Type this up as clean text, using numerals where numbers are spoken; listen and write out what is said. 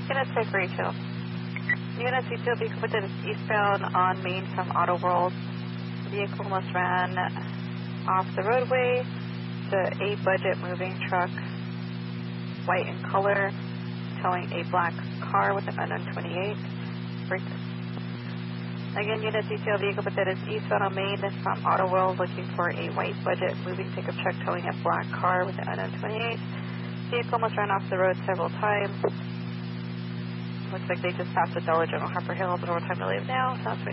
Unit take Rachel. Unit detail vehicle that is eastbound on Main from Auto World. Vehicle must run off the roadway to a budget moving truck, white in color, towing a black car with an unknown 28. Again, unit detail vehicle that is eastbound on Main from Auto World looking for a white budget moving pickup truck towing a black car with an unknown 28. Vehicle must run off the road several times. Looks like they just passed the Dollar General Harper Hill, but over time to leave now. Sounds